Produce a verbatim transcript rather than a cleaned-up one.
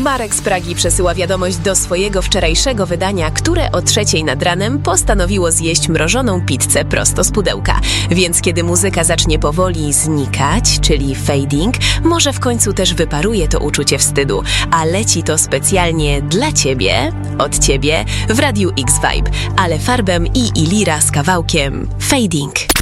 Marek z Pragi przesyła wiadomość do swojego wczorajszego wydania, które o trzeciej nad ranem postanowiło zjeść mrożoną pizzę prosto z pudełka. Więc kiedy muzyka zacznie powoli znikać, czyli fading, może w końcu też wyparuje to uczucie wstydu. A leci to specjalnie dla Ciebie, od Ciebie, w Radiu X Vibe. Ale Farbem i Ilira z kawałkiem Fading.